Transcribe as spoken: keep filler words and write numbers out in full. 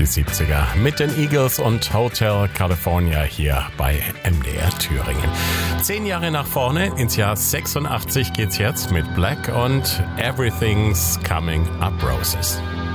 siebziger mit den Eagles und Hotel California hier bei M D R Thüringen. Zehn Jahre nach vorne, ins Jahr sechsundachtzig geht's jetzt mit Black und Everything's Coming Up Roses.